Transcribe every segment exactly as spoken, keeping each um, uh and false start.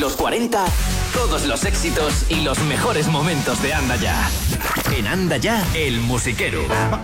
los cuarenta, todos los éxitos y los mejores momentos de Anda Ya. En Anda Ya, el musiquero.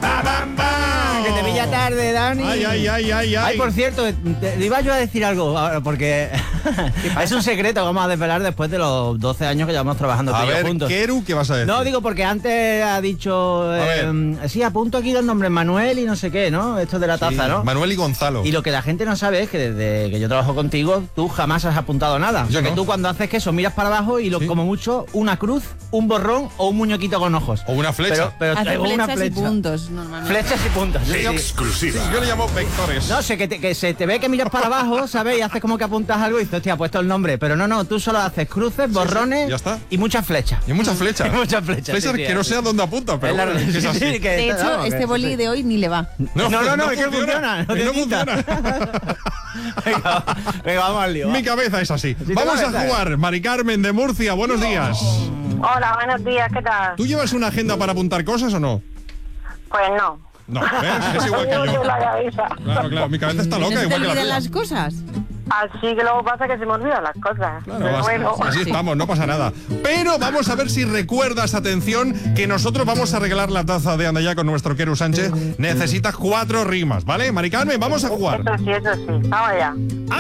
Que te pilla tarde, Dani. Ay, ay, ay, ay, ay. Ay, por cierto, te, te iba yo a decir algo, ahora, porque es un secreto que vamos a desvelar después de los doce años que llevamos trabajando A tú y yo ver, juntos. Keru, ¿qué vas a decir? No, digo porque antes ha dicho... Eh, sí, apunto aquí los nombres Manuel y no sé qué, ¿no? Esto de la taza, Sí, ¿no? Manuel y Gonzalo. Y lo que la gente no sabe es que desde que yo trabajo contigo, tú jamás has apuntado nada. Yo Porque no. tú cuando haces queso miras para abajo y lo, Sí. como mucho una cruz, un borrón o un muñequito con ojos. O una flecha. Pero, pero Hace traigo flechas una flecha. y puntos, normalmente. Flechas y puntos. sí, sí. Sí, yo le llamo vectores. No sé, que, te- que se te ve que miras para abajo, ¿sabes? Y haces como que apuntas algo y dices, hostia, ha puesto el nombre. Pero no, no, tú solo haces cruces, borrones ya está. y muchas flechas. Y muchas flechas. Y muchas flechas. Flechas sí, sí, que no sí. sé a dónde apuntan, pero Es la- bueno, es que es así. sí, que- De hecho, vamos, que- este boli sí. de hoy ni le va. No, no, no, es que funciona. No que te no quita. funciona. venga, venga, vamos al lío. Mi va. cabeza es así. te Vamos a cabeza, jugar. Mari Carmen de Murcia, buenos días. Hola, buenos días, ¿qué tal? ¿Tú llevas una agenda para apuntar cosas o no? Pues no. No, ¿ves? Es igual que Tengo yo. la cabeza. Claro, claro, mi cabeza está ¿No loca, se te igual que la olvidan tuya. las cosas? Así que luego pasa que se me olvidan las cosas. Claro, Pero vas- bueno. así Sí. estamos, no pasa nada. Pero vamos a ver si recuerdas, atención, que nosotros vamos a regalar la taza de Anda Ya con nuestro Keru Sánchez. Necesitas cuatro rimas, ¿vale? Mari Carmen, vamos a jugar. Eso sí, eso sí. Vamos allá.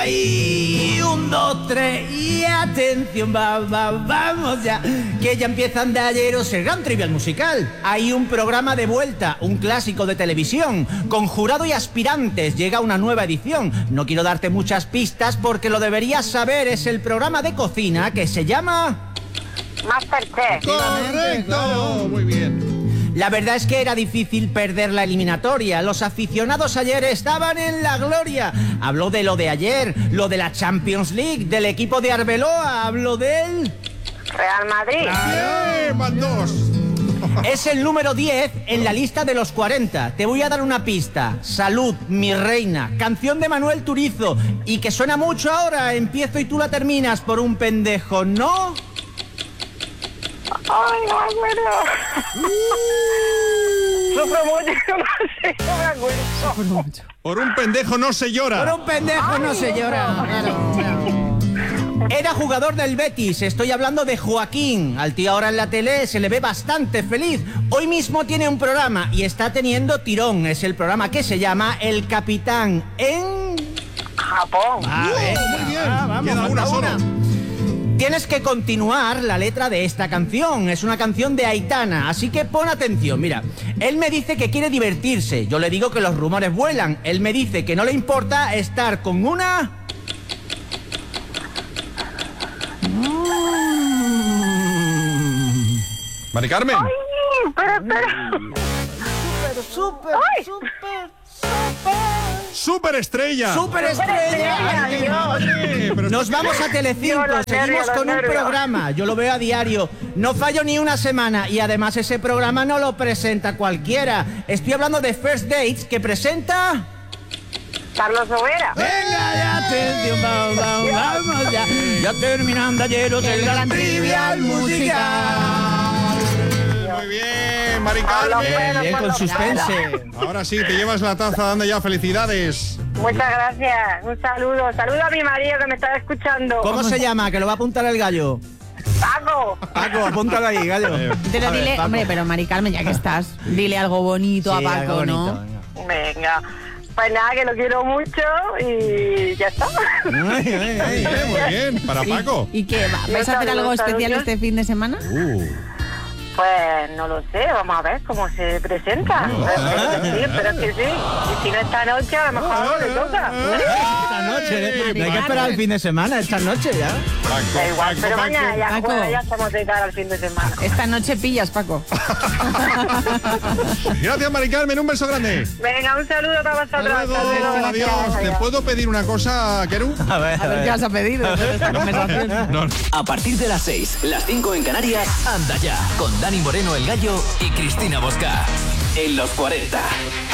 ¡Ay! Un, dos, tres y atención, va, va, vamos ya. Que ya empiezan de ayeros el gran trivial musical. Hay un programa de vuelta, un clásico de televisión. Con jurado y aspirantes llega una nueva edición. No quiero darte muchas pistas porque lo deberías saber. Es el programa de cocina que se llama... Masterchef. Correcto, muy bien. La verdad es que era difícil perder la eliminatoria. Los aficionados ayer estaban en la gloria. Habló de lo de ayer, lo de la Champions League, del equipo de Arbeloa, habló del... Real Madrid. Bien, van dos. Es el número diez en la lista de los cuarenta. Te voy a dar una pista. Salud, mi reina. Canción de Manuel Turizo. Y que suena mucho ahora. Empiezo y tú la terminas por un pendejo, ¿no? Ay, no me acuerdo. Sufro mucho, no sé, no me acuerdo. Por un pendejo no se llora. Por un pendejo no se llora. Claro. Era jugador del Betis, estoy hablando de Joaquín. Al tío ahora en la tele se le ve bastante feliz. Hoy mismo tiene un programa y está teniendo tirón. Es el programa que se llama El Capitán en... Japón. Ah, venga, muy bien. ah, vamos, Queda falta una solo. Tienes que continuar la letra de esta canción. Es una canción de Aitana, así que pon atención. Mira, él me dice que quiere divertirse. Yo le digo que los rumores vuelan. Él me dice que no le importa estar con una... Mari Carmen. Ay, espera, espera. Súper, Ay. súper, súper... Superestrella. ¡Superestrella! Ay, Dios. Eh, pero Nos está- vamos a Telecinco, Dios, los seguimos nervios, los con un nervios. programa. Yo lo veo a diario. No fallo ni una semana y además ese programa no lo presenta cualquiera. Estoy hablando de First Dates que presenta... Carlos Overa. Venga ya, atención, vamos, vamos, vamos ya. Ya terminando ayeros el gran trivial musical. Muy bien, Mari Hola, Carmen. bueno. Bien, con suspense. Ahora sí, te llevas la taza de Anda Ya. Felicidades. Muchas gracias. Un saludo. Saludo a mi marido que me está escuchando. ¿Cómo se llama? Que lo va a apuntar el gallo. Paco. Paco, apúntalo ahí, gallo. Pero A ver, dile, Paco. hombre, pero Mari Carmen, ya que estás, dile algo bonito Sí, a algo Paco, ¿no? bonito, venga. Venga. Pues nada, que lo quiero mucho y ya está. Ay, ay, ay. Eh, muy bien, para ¿Y- Paco. ¿Y qué? va? Y ¿Vais a hacer saludos, algo especial saludos. este fin de semana? Uh. Pues no lo sé, vamos a ver cómo se presenta. Espero que sí, espero que sí. Y si no esta noche, a lo mejor le toca. Esta noche, ¿eh? No hay que esperar el fin de semana, esta noche ya. Paco, Da igual, Paco, pero Paco. mañana ya, Paco. bueno, ya estamos de cara al fin de semana. Esta noche pillas, Paco. Gracias, Mari Carmen. Un beso grande. Venga, un saludo para vosotros. Hasta Hasta luego, luego. gracias. Adiós. ¿Te Adiós. puedo pedir una cosa, Keru? A ver, A ver qué vas a pedir después de esta conversación. No, no. A partir de las seis, las cinco en Canarias, Anda Ya, con Dani Moreno el Gallo y Cristina Bosca. En los cuarenta.